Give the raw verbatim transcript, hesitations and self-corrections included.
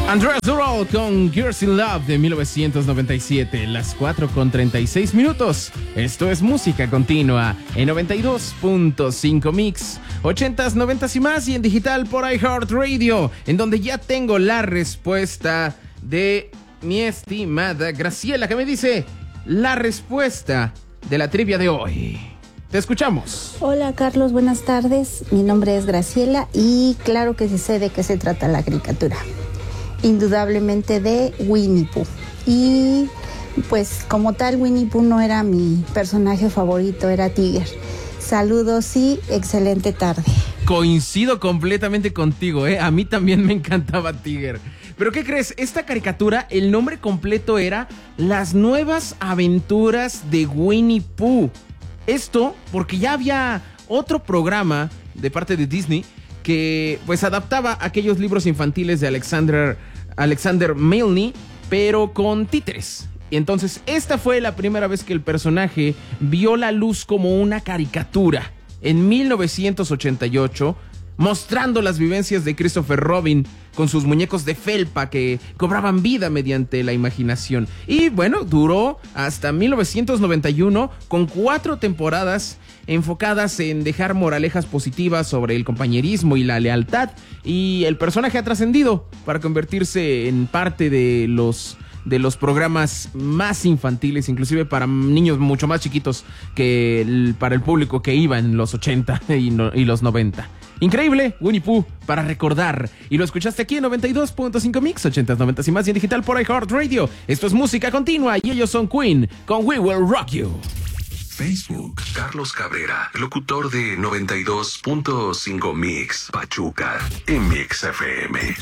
Andreas Durrell con Girls in Love de mil novecientos noventa y siete, las cuatro con treinta y seis minutos. Esto es música continua en noventa y dos punto cinco Mix, ochentas, noventas y más, y en digital por iHeartRadio, en donde ya tengo la respuesta de mi estimada Graciela, que me dice la respuesta de la trivia de hoy. Te escuchamos. Hola Carlos, buenas tardes. Mi nombre es Graciela y claro que sí sé de qué se trata la caricatura. Indudablemente de Winnie Pooh. Y pues como tal Winnie Pooh no era mi personaje favorito, era Tigger. Saludos y excelente tarde. Coincido completamente contigo, ¿eh? A mí también me encantaba Tigger. ¿Pero qué crees? Esta caricatura, el nombre completo era Las Nuevas Aventuras de Winnie Pooh. Esto porque ya había otro programa de parte de Disney que pues adaptaba aquellos libros infantiles de Alexander, Alexander Milne, pero con títeres. Y entonces esta fue la primera vez que el personaje vio la luz como una caricatura en mil novecientos ochenta y ocho, mostrando las vivencias de Christopher Robin con sus muñecos de felpa que cobraban vida mediante la imaginación. Y bueno, duró hasta mil novecientos noventa y uno con cuatro temporadas enfocadas en dejar moralejas positivas sobre el compañerismo y la lealtad. Y el personaje ha trascendido para convertirse en parte de los... de los programas más infantiles, inclusive para niños mucho más chiquitos que el, para el público que iba en los ochenta y, no, y los noventa. Increíble, Winnie Pooh, para recordar. Y lo escuchaste aquí en noventa y dos punto cinco Mix, ochentas, noventas y más, y en digital por iHeartRadio. Esto es música continua y ellos son Queen con We Will Rock You. Facebook, Carlos Cabrera, locutor de noventa y dos punto cinco Mix, Pachuca, en Mix F M.